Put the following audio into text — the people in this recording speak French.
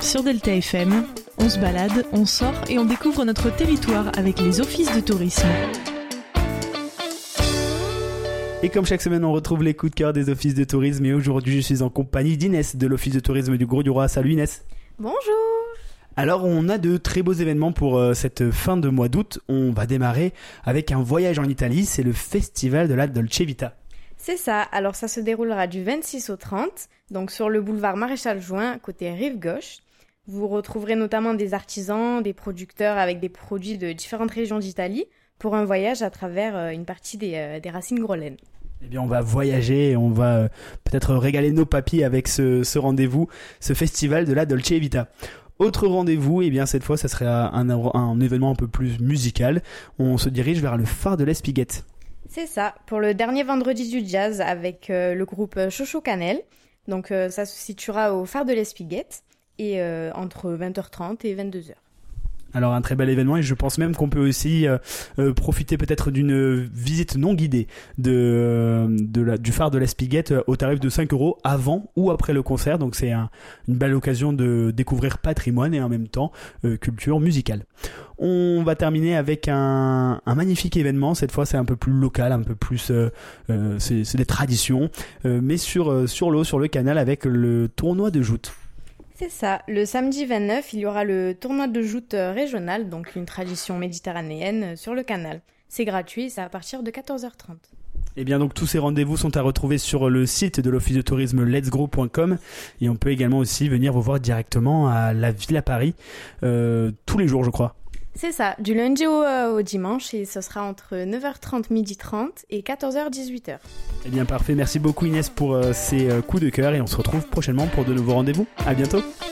sur Delta FM. On se balade, on sort et on découvre notre territoire avec les offices de tourisme. Et comme chaque semaine, on retrouve les coups de cœur des offices de tourisme. Et aujourd'hui, je suis en compagnie d'Inès de l'office de tourisme du Grau-du-Roi. Salut Inès. Bonjour. Alors, on a de très beaux événements pour cette fin de mois d'août. On va démarrer avec un voyage en Italie. C'est le festival de la Dolce Vita. C'est ça. Alors, ça se déroulera du 26 au 30, donc sur le boulevard Maréchal Juin, côté rive gauche. Vous retrouverez notamment des artisans, des producteurs avec des produits de différentes régions d'Italie pour un voyage à travers une partie des racines grolènes. Eh bien, on va voyager et on va peut-être régaler nos papis avec ce rendez-vous, ce festival de la Dolce Vita. Autre rendez-vous, eh bien cette fois, ça serait un événement un peu plus musical. On se dirige vers le phare de l'Espiguette. C'est ça, pour le dernier vendredi du jazz avec le groupe Chocho Canel. Donc ça se situera au phare de l'Espiguette et entre 20h30 et 22h. Alors un très bel événement et je pense même qu'on peut aussi profiter peut-être d'une visite non guidée du phare de l'Espiguette au tarif de 5 € avant ou après le concert. Donc c'est une belle occasion de découvrir patrimoine et en même temps culture musicale. On va terminer avec un magnifique événement. Cette fois c'est un peu plus local, un peu plus c'est des traditions, mais sur l'eau, sur le canal avec le tournoi de joute. C'est ça, le samedi 29, il y aura le tournoi de joute régional, donc une tradition méditerranéenne sur le canal. C'est gratuit, c'est à partir de 14h30. Et bien donc tous ces rendez-vous sont à retrouver sur le site de l'office de tourisme letsgrow.com et on peut également aussi venir vous voir directement à la ville à Paris tous les jours je crois. C'est ça, du lundi au dimanche et ce sera entre 9h30, 12h30 et 14h, 18h. Eh bien parfait, merci beaucoup Inès pour ces coups de cœur et on se retrouve prochainement pour de nouveaux rendez-vous. À bientôt.